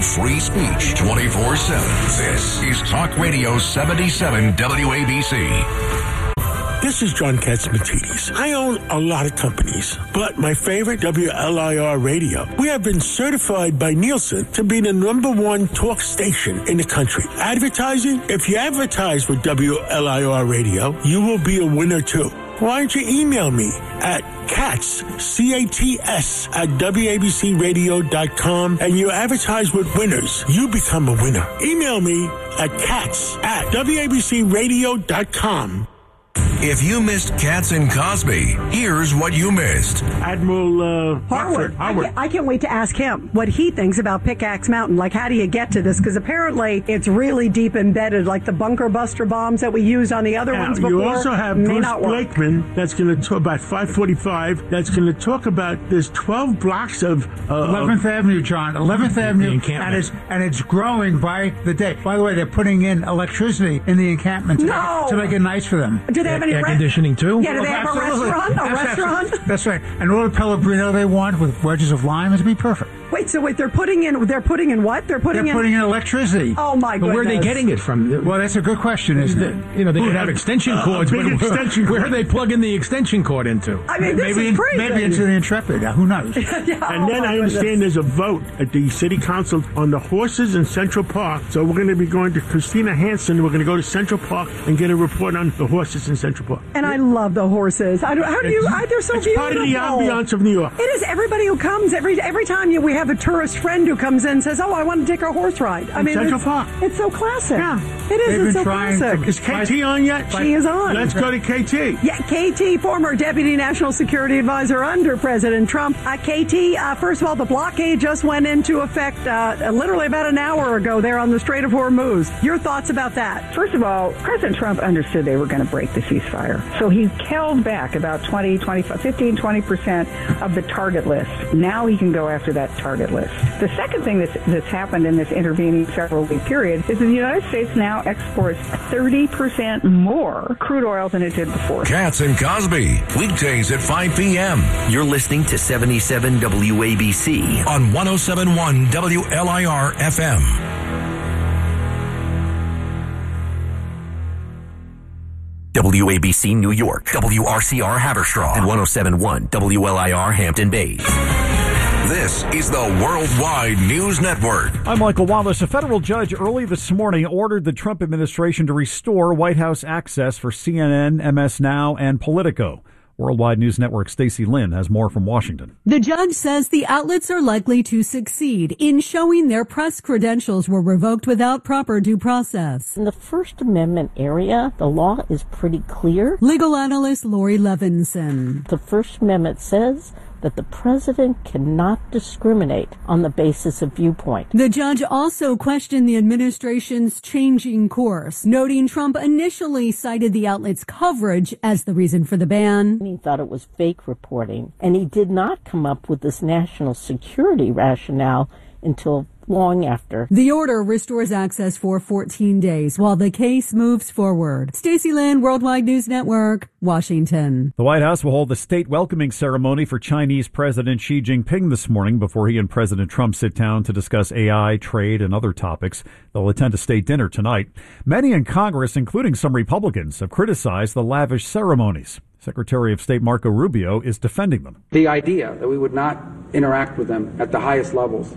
free speech 24/7. This is Talk Radio 77 WABC. This is John Katsimatidis. I own a lot of companies, but my favorite, WLIR Radio. We have been certified by Nielsen to be the #1 talk station in the country. Advertising? If you advertise with WLIR Radio, you will be a winner too. Why don't you email me at Katz, C-A-T-S, at WABCRadio.com, and you advertise with winners. You become a winner. Email me at Katz at WABCRadio.com. If you missed Katz and Cosby, here's what you missed. Admiral Harwood. I can't wait to ask him what he thinks about Pickaxe Mountain. Like, how do you get to this? Because apparently it's really deep embedded, like the bunker buster bombs that we used on the other ones before. You also have Bruce Blakeman that's going to talk about 545. That's going to talk about there's 12 blocks of 11th Avenue, John. 11th Avenue, and it's growing by the day. By the way, they're putting in electricity in the encampment to make it nice for them. Do they have any air conditioning too? Yeah, do they have a restaurant? That's right. And all the Pellegrino they want with wedges of lime is to be perfect. Wait, they're putting in what? They're putting in electricity. Oh my goodness. But where are they getting it from? Well, that's a good question, isn't it? You know, they could have extension cords, but where are they plugging the extension cord into? I mean, this is crazy. Maybe into the Intrepid. Who knows? And then I understand there's a vote at the city council on the horses in Central Park. So we're going to be going to Christina Hansen. We're going to go to Central Park and get a report on the horses in Central Park. And I love the horses. They're so beautiful. It's part of the ambiance of New York. It is. Everybody who comes, every time we have a tourist friend who comes in and says, "Oh, I want to take a horse ride." Central Park. It's so classic. Yeah. It is. It's so classic. Is KT on yet? She is on. Let's go to KT. Yeah, KT, former Deputy National Security Advisor under President Trump. KT, first of all, the blockade just went into effect literally about an hour ago there on the Strait of Hormuz. Your thoughts about that? First of all, President Trump understood they were going to break the ceasefire. So he held back about 15-20% of the target list. Now he can go after that target list. The second thing that's happened in this intervening several-week period is that the United States now exports 30% more crude oil than it did before. Katz and Cosby, weekdays at 5 p.m. You're listening to 77 WABC on 107.1 WLIR FM. WABC New York, WRCR Haverstraw, and 107.1 WLIR Hampton Bays. This is the Worldwide News Network. I'm Michael Wallace. A federal judge early this morning ordered the Trump administration to restore White House access for CNN, MS Now, and Politico. Worldwide News Network Stacey Lynn has more from Washington. The judge says the outlets are likely to succeed in showing their press credentials were revoked without proper due process. In the First Amendment area, the law is pretty clear. Legal analyst Lori Levinson. The First Amendment says that the president cannot discriminate on the basis of viewpoint. The judge also questioned the administration's changing course, noting Trump initially cited the outlet's coverage as the reason for the ban. He thought it was fake reporting, and he did not come up with this national security rationale until long after. The order restores access for 14 days while the case moves forward. Stacey Lynn, Worldwide News Network, Washington. The White House will hold a state welcoming ceremony for Chinese President Xi Jinping this morning before he and President Trump sit down to discuss AI, trade, and other topics. They'll attend a state dinner tonight. Many in Congress, including some Republicans, have criticized the lavish ceremonies. Secretary of State Marco Rubio is defending them. The idea that we would not interact with them at the highest levels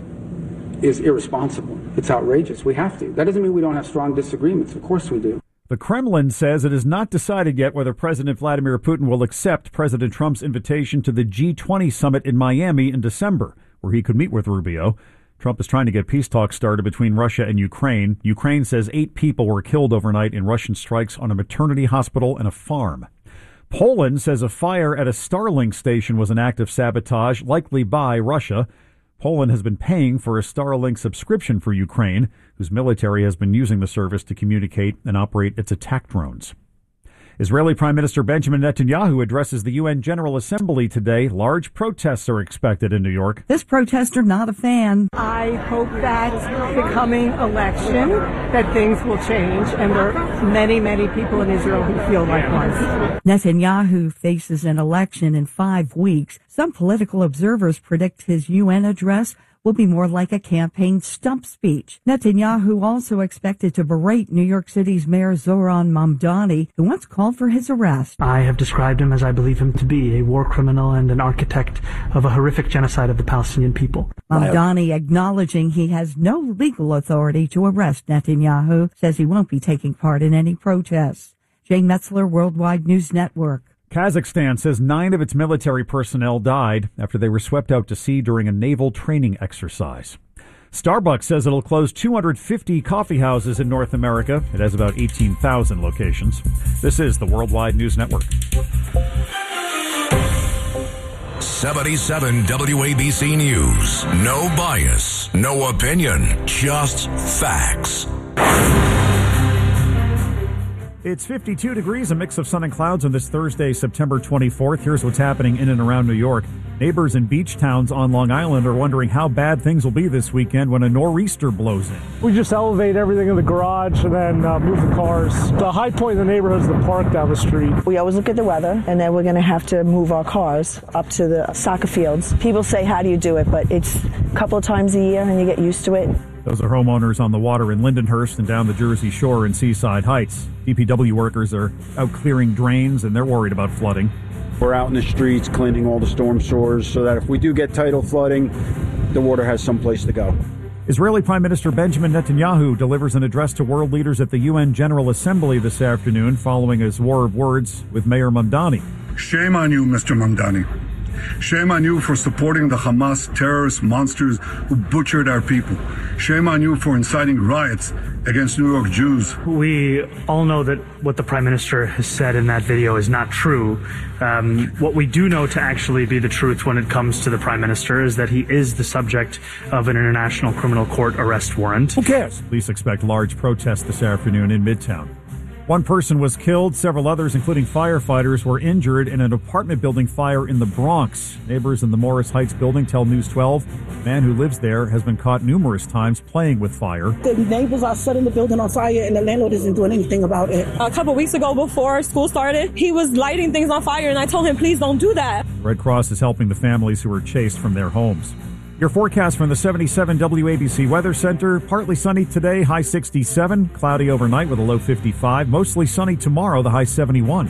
is irresponsible. It's outrageous. We have to. That doesn't mean we don't have strong disagreements. Of course we do. The Kremlin says it is not decided yet whether President Vladimir Putin will accept President Trump's invitation to the G20 summit in Miami in December, where he could meet with Rubio. Trump is trying to get peace talks started between Russia and Ukraine. Ukraine says 8 people were killed overnight in Russian strikes on a maternity hospital and a farm. Poland says a fire at a Starlink station was an act of sabotage, likely by Russia. Poland has been paying for a Starlink subscription for Ukraine, whose military has been using the service to communicate and operate its attack drones. Israeli Prime Minister Benjamin Netanyahu addresses the UN General Assembly today. Large protests are expected in New York. This protester not a fan. I hope that the coming election that things will change, and there are many, many people in Israel who feel likewise. Netanyahu faces an election in 5 weeks. Some political observers predict his UN address will be more like a campaign stump speech. Netanyahu also expected to berate New York City's Mayor Zohran Mamdani, who once called for his arrest. I have described him as I believe him to be, a war criminal and an architect of a horrific genocide of the Palestinian people. Mamdani, acknowledging he has no legal authority to arrest Netanyahu, says he won't be taking part in any protests. Jane Metzler, Worldwide News Network. Kazakhstan says 9 of its military personnel died after they were swept out to sea during a naval training exercise. Starbucks says it'll close 250 coffee houses in North America. It has about 18,000 locations. This is the Worldwide News Network. 77 WABC News. No bias, no opinion, just facts. It's 52 degrees, a mix of sun and clouds on this Thursday, September 24th. Here's what's happening in and around New York. Neighbors in beach towns on Long Island are wondering how bad things will be this weekend when a nor'easter blows in. We just elevate everything in the garage and then move the cars. The high point in the neighborhood is the park down the street. We always look at the weather, and then we're going to have to move our cars up to the soccer fields. People say, how do you do it? But it's a couple of times a year, and you get used to it. Those are homeowners on the water in Lindenhurst and down the Jersey Shore in Seaside Heights. DPW workers are out clearing drains, and they're worried about flooding. We're out in the streets cleaning all the storm sewers so that if we do get tidal flooding, the water has some place to go. Israeli Prime Minister Benjamin Netanyahu delivers an address to world leaders at the UN General Assembly this afternoon following his war of words with Mayor Mamdani. Shame on you, Mr. Mamdani. Shame on you for supporting the Hamas terrorist monsters who butchered our people. Shame on you for inciting riots against New York Jews. We all know that what the Prime Minister has said in that video is not true. What we do know to actually be the truth when it comes to the Prime Minister is that he is the subject of an International Criminal Court arrest warrant. Who cares? Police expect large protests this afternoon in Midtown. One person was killed. Several others, including firefighters, were injured in an apartment building fire in the Bronx. Neighbors in the Morris Heights building tell News 12 the man who lives there has been caught numerous times playing with fire. The neighbors are setting the building on fire and the landlord isn't doing anything about it. A couple weeks ago before school started, he was lighting things on fire and I told him, please don't do that. Red Cross is helping the families who were chased from their homes. Your forecast from the 77 WABC Weather Center. Partly sunny today, high 67. Cloudy overnight with a low 55. Mostly sunny tomorrow, the high 71.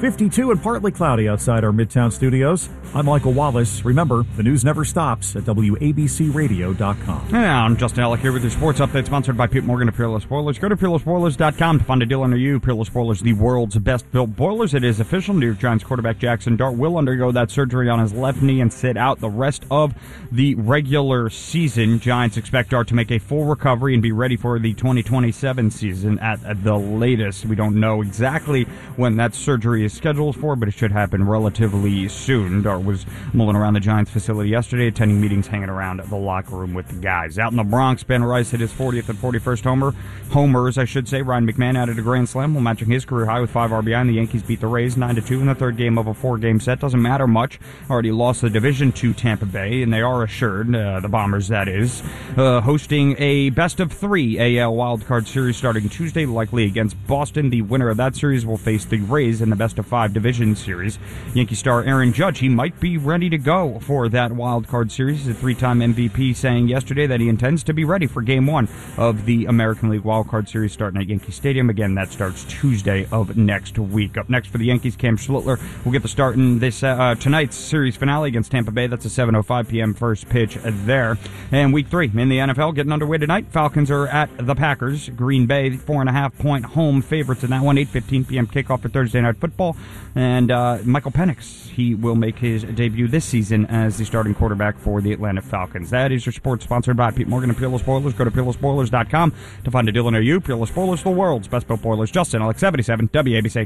52 and partly cloudy outside our Midtown studios. I'm Michael Wallace. Remember, the news never stops at WABCRadio.com. And I'm Justin Ellick here with your sports update, sponsored by Pete Morgan of Peerless Boilers. Go to PeerlessBoilers.com to find a deal under you. Peerless Boilers, the world's best-built boilers. It is official. New York Giants quarterback Jackson Dart will undergo that surgery on his left knee and sit out the rest of the regular season. Giants expect Dart to make a full recovery and be ready for the 2027 season at the latest. We don't know exactly when that surgery is scheduled for, but it should happen relatively soon. Dart was mulling around the Giants facility yesterday, attending meetings, hanging around the locker room with the guys. Out in the Bronx, Ben Rice hit his 40th and 41st homers. Ryan McMahon added a grand slam while matching his career high with 5 RBI, and the Yankees beat the Rays 9-2 in the third game of a 4-game set. Doesn't matter much. Already lost the division to Tampa Bay, and they are assured, the Bombers that is, hosting a best-of-3 AL wildcard series starting Tuesday, likely against Boston. The winner of that series will face the Rays in the best-of-5 division series. Yankee star Aaron Judge, he might be ready to go for that wild card series. He's a 3-time MVP, saying yesterday that he intends to be ready for Game 1 of the American League wild card series starting at Yankee Stadium. Again, that starts Tuesday of next week. Up next for the Yankees, Cam Schlittler will get the start in this tonight's series finale against Tampa Bay. That's a 7:05 p.m. first pitch there. And Week 3 in the NFL getting underway tonight. Falcons are at the Packers. Green Bay, 4.5-point home favorites in that one. 8:15 p.m. kickoff for Thursday Night Football. And Michael Penix, he will make his debut this season as the starting quarterback for the Atlanta Falcons. That is your sports, sponsored by Pete Morgan and Peerless Boilers. Go to PeerlessBoilers.com to find a deal near you. Peerless Boilers, the world's best-built boilers. Justin Alex 77 WABC.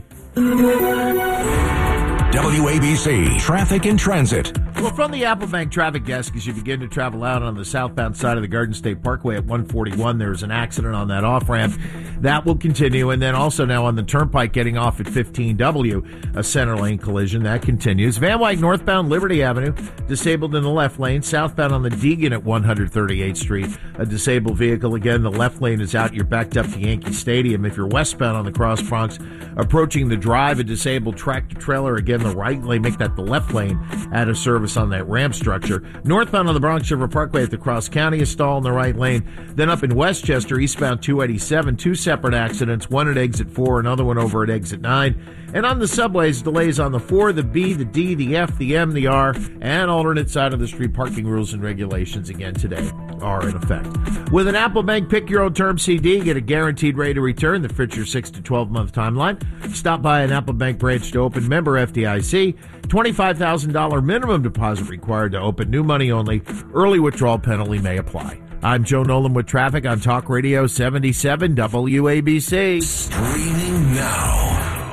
WABC Traffic and Transit. Well, from the Applebank traffic desk, as you begin to travel out on the southbound side of the Garden State Parkway at 141, there's an accident on that off-ramp. That will continue. And then also now on the Turnpike getting off at 15W, a center lane collision. That continues. Van Wyck northbound Liberty Avenue, disabled in the left lane. Southbound on the Deegan at 138th Street, a disabled vehicle. Again, the left lane is out. You're backed up to Yankee Stadium. If you're westbound on the Cross Bronx, approaching the Drive, a disabled tractor-trailer. Again, the right lane, make that the left lane, out of service works on that ramp structure. Northbound on the Bronx River Parkway at the Cross County, a stall in the right lane. Then up in Westchester, eastbound 287, two separate accidents, one at exit 4, another one over at exit 9. And on the subways, delays on the 4, the B, the D, the F, the M, the R, and alternate side of the street parking rules and regulations again today are in effect. With an Apple Bank Pick Your Own Term CD, get a guaranteed rate of return that fits your 6 to 12-month timeline. Stop by an Apple Bank branch to open, member FDIC. $25,000 minimum deposit required to open, new money only. Early withdrawal penalty may apply. I'm Joe Nolan with traffic on Talk Radio 77 WABC. Streaming now.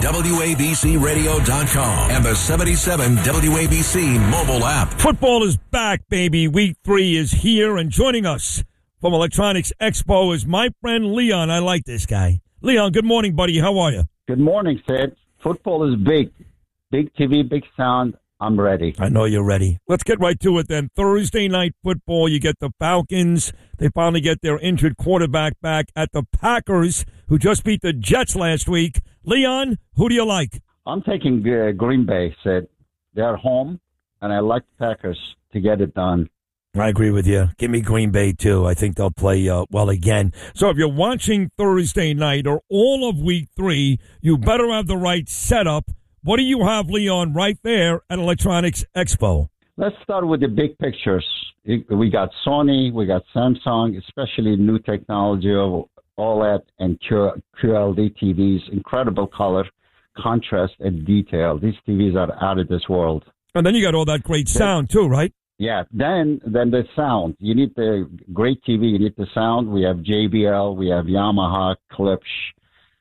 WABCRadio.com and the 77 WABC mobile app. Football is back, baby. Week 3 is here, and joining us from Electronics Expo is my friend Leon. I like this guy. Leon, good morning, buddy. How are you? Good morning, Sid. Football is big. Big TV, big sound. I'm ready. I know you're ready. Let's get right to it then. Thursday night football, you get the Falcons. They finally get their injured quarterback back at the Packers, who just beat the Jets last week. Leon, who do you like? I'm taking Green Bay, Sid. They're home, and I like the Packers to get it done. I agree with you. Give me Green Bay, too. I think they'll play well again. So if you're watching Thursday night or all of Week 3, you better have the right setup. What do you have, Leon, right there at Electronics Expo? Let's start with the big pictures. We got Sony, we got Samsung, especially new technology of OLED and QLED TVs, incredible color, contrast, and detail. These TVs are out of this world. And then you got all that great sound, too, right? Yeah, then the sound. You need the great TV, you need the sound. We have JBL, we have Yamaha, Klipsch,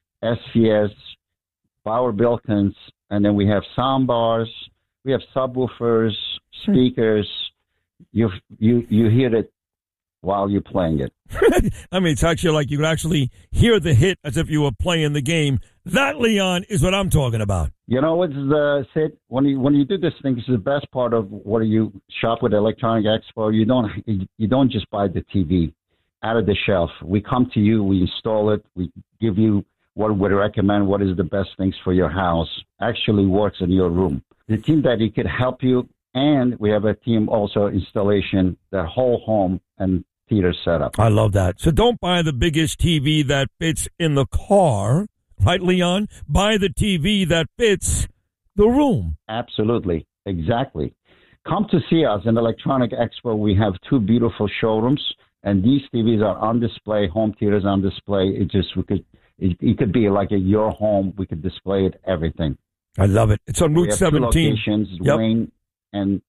SVS, Bauer Bilkins, and then we have sound bars, we have subwoofers, speakers. You hear it while you're playing it. I mean, it's actually like you could actually hear the hit as if you were playing the game. That, Leon, is what I'm talking about. You know what's Sid? When you do this thing, it's the best part of what you shop with Electronic Expo. You don't just buy the TV out of the shelf. We come to you, we install it, we give you what we recommend, what is the best things for your house, actually works in your room. The team that it could help you, and we have a team also installation, the whole home and theater setup. I love that. So don't buy the biggest TV that fits in the car, right, Leon? Buy the TV that fits the room. Absolutely. Exactly. Come to see us in Electronic Expo. We have 2 beautiful showrooms, and these TVs are on display, home theaters on display. It could be like at your home. We could display it, everything. I love it. It's on Route 17. 2 locations, Wayne and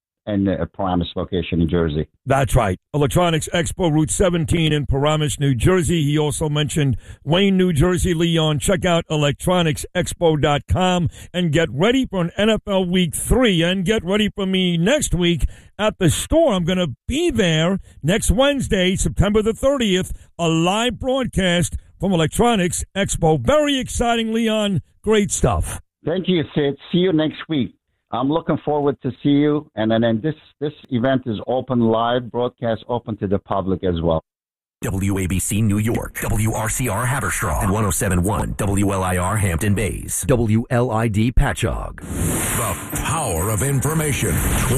a Paramus location in Jersey. That's right. Electronics Expo, Route 17 in Paramus, New Jersey. He also mentioned Wayne, New Jersey. Leon, check out electronicsexpo.com and get ready for an NFL Week 3. And get ready for me next week at the store. I'm going to be there next Wednesday, September the 30th, a live broadcast from Electronics Expo. Very exciting, Leon. Great stuff. Thank you, Sid. See you next week. I'm looking forward to see you. And then this event is open live, broadcast open to the public as well. WABC New York, WRCR Haverstraw, and 107.1 WLIR Hampton Bays, WLID Patchogue. The power of information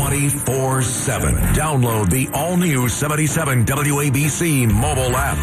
24/7. Download the all-new 77 WABC mobile app.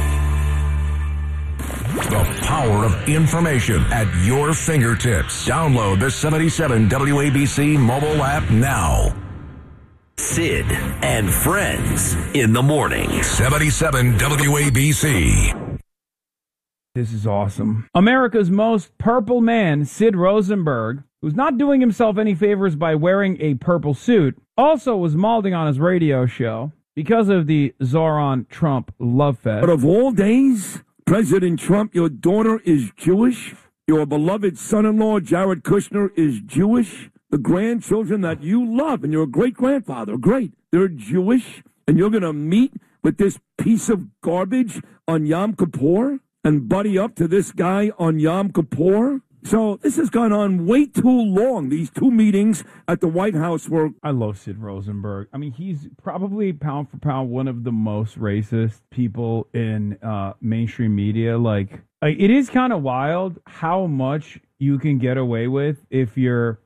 The power of information at your fingertips. Download the 77 WABC mobile app now. Sid and Friends in the morning. 77 WABC. This is awesome. America's most purple man, Sid Rosenberg, who's not doing himself any favors by wearing a purple suit, also was malding on his radio show because of the Zoran-Trump love fest. But of all days, President Trump, your daughter is Jewish. Your beloved son-in-law, Jared Kushner, is Jewish. The grandchildren that you love, and you're a great-grandfather, great. They're Jewish, and you're going to meet with this piece of garbage on Yom Kippur and buddy up to this guy on Yom Kippur? So this has gone on way too long. These 2 meetings at the White House were... I love Sid Rosenberg. I mean, he's probably pound for pound one of the most racist people in mainstream media. Like it is kind of wild how much you can get away with if you're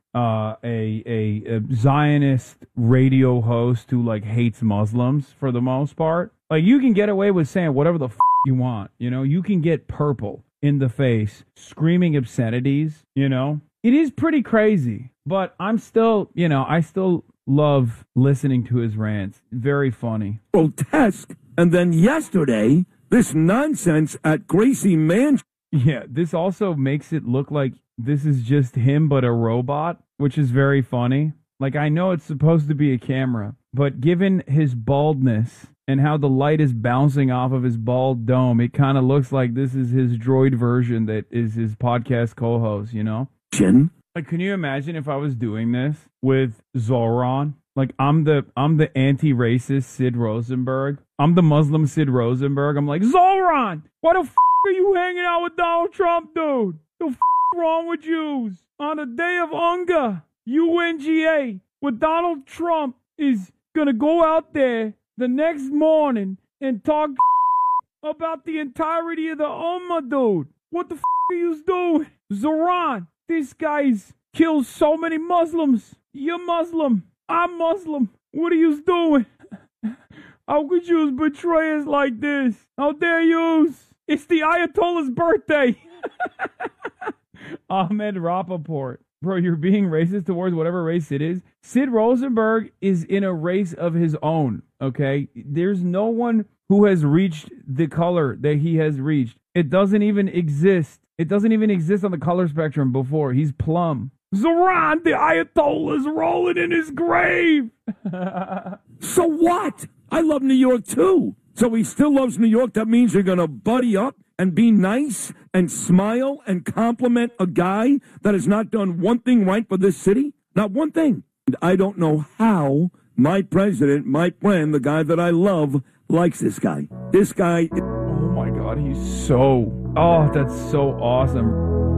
a Zionist radio host who like hates Muslims for the most part. Like, you can get away with saying whatever the you want, you know. You can get purple in the face, screaming obscenities, you know. It is pretty crazy, but I'm still, you know, I still love listening to his rants. Very funny. Grotesque. And then yesterday, this nonsense at Gracie Mansion. Yeah, this also makes it look like this is just him but a robot, which is very funny. Like, I know it's supposed to be a camera, but given his baldness and how the light is bouncing off of his bald dome, it kind of looks like this is his droid version that is his podcast co-host, you know? Like, can you imagine if I was doing this with Zoran? Like, I'm the anti-racist Sid Rosenberg. I'm the Muslim Sid Rosenberg. I'm like, Zoran, why the are you hanging out with Donald Trump, dude? The wrong with Jews? On a day of UNGA, UNGA, where Donald Trump is gonna go out there the next morning and talk about the entirety of the Ummah, dude. What the are you doing? Zoran, this guy's killed so many Muslims. You're Muslim. I'm Muslim. What are you doing? How could you betray us like this? How dare you? It's the Ayatollah's birthday. Ahmed Rappaport. Bro, you're being racist towards whatever race it is. Sid Rosenberg is in a race of his own, okay? There's no one who has reached the color that he has reached. It doesn't even exist. It doesn't even exist on the color spectrum before. He's plum. Zoran, the Ayatollah's rolling in his grave. So what? I love New York too. So he still loves New York. That means you're going to buddy up and be nice and smile and compliment a guy that has not done one thing right for this city? Not one thing. And I don't know how my president, my friend, the guy that I love, likes this guy. This guy. Oh my God, he's so... Oh, that's so awesome.